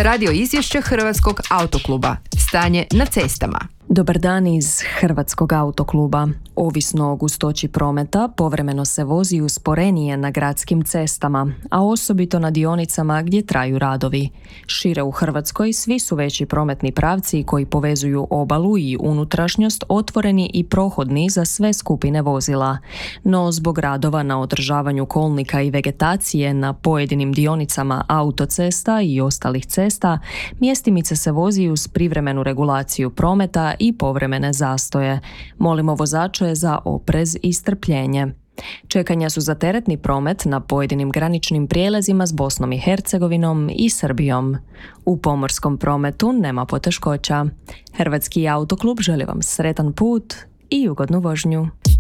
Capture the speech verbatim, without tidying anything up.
Radio izvješće Hrvatskog autokluba. Stanje na cestama. Dobar dan iz Hrvatskog autokluba. Ovisno o gustoći prometa, povremeno se vozi usporenije na gradskim cestama, a osobito na dionicama gdje traju radovi. Šire u Hrvatskoj svi su veći prometni pravci koji povezuju obalu i unutrašnjost otvoreni i prohodni za sve skupine vozila. No zbog radova na održavanju kolnika i vegetacije na pojedinim dionicama autocesta i ostalih cesta, mjestimice se vozi uz privremenu regulaciju prometa i povremene zastoje. Molimo vozače za oprez i strpljenje. Čekanja su za teretni promet na pojedinim graničnim prijelazima s Bosnom i Hercegovinom i Srbijom. U pomorskom prometu nema poteškoća. Hrvatski autoklub želi vam sretan put i ugodnu vožnju.